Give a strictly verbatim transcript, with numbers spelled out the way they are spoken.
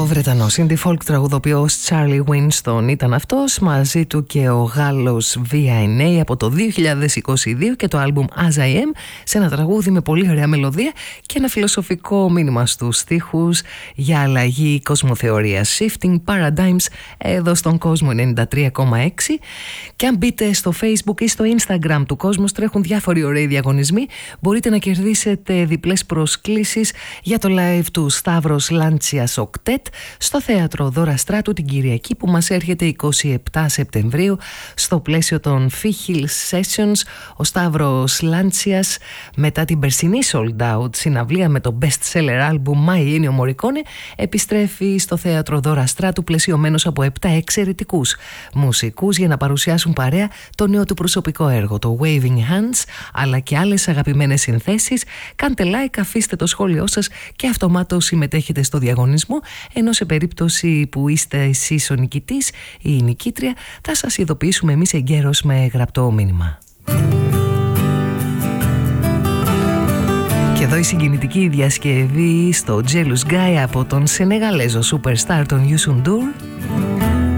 Βρετανός indie folk τραγουδοποιός Charlie Winston ήταν αυτός, μαζί του και ο Γάλλος βι άι έι από το δύο χιλιάδες είκοσι δύο και το άλμπουμ As I Am, σε ένα τραγούδι με πολύ ωραία μελωδία και ένα φιλοσοφικό μήνυμα στους στίχους για αλλαγή κοσμοθεωρίας. Shifting Paradigms εδώ στον Κόσμο ενενήντα τρία κόμμα έξι. Και αν μπείτε στο Facebook ή στο Instagram του Κόσμος, τρέχουν διάφοροι ωραίοι διαγωνισμοί. Μπορείτε να κερδίσετε διπλές προσκλήσεις για το live του Σταύρος Λάντσιας Οκτέτ στο θέατρο Δώρα Στράτου την Κυριακή που μας έρχεται εικοστή εβδόμη Σεπτεμβρίου στο πλαίσιο των Fihil Sessions. Ο Σταύρος Λάντσιας, μετά την περσινή sold out συναυλία με το best seller album My Ennio Morricone, επιστρέφει στο θέατρο Δώρα Στράτου πλαισιωμένος από επτά εξαιρετικούς μουσικούς για να παρουσιάσουν παρέα το νέο του προσωπικό έργο, το Waving Hands, αλλά και άλλες αγαπημένες συνθέσεις. Κάντε like, αφήστε το σχόλιο σας και αυτομάτως συμμετέχετε στο διαγωνισμό, ενώ σε περίπτωση που είστε εσείς ο νικητής ή η νικήτρια θα σας ειδοποιήσουμε εμείς εγκαίρως με γραπτό μήνυμα. Και εδώ η συγκινητική διασκευή στο Jealous Guy από τον Σενεγαλέζο superstar τον Youssou N'Dour.